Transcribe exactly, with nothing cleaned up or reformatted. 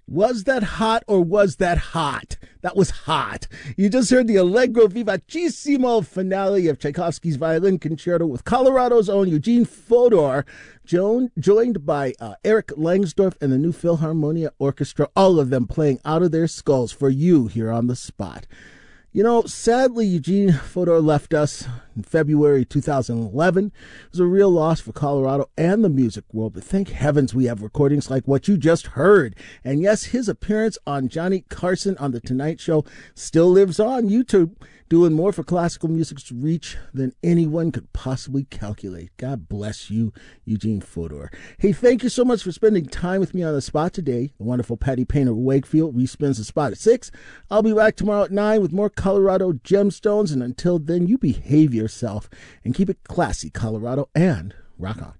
Was that hot or was that hot? That was hot. You just heard the Allegro vivacissimo finale of Tchaikovsky's Violin Concerto with Colorado's own Eugene Fodor, joined, joined by uh, Eric Langsdorff and the New Philharmonia Orchestra, all of them playing out of their skulls for you here on The Spot. You know, sadly, Eugene Fodor left us in February two thousand eleven. It was a real loss for Colorado and the music world, but thank heavens we have recordings like what you just heard. And yes, his appearance on Johnny Carson on The Tonight Show still lives on YouTube, doing more for classical music's reach than anyone could possibly calculate. God bless you, Eugene Fodor. Hey, thank you so much for spending time with me on The Spot today. The wonderful Patty Painter Wakefield respins The Spot at six. I'll be back tomorrow at nine with more Colorado gemstones, and until then, you behave yourself and keep it classy, Colorado, and rock on.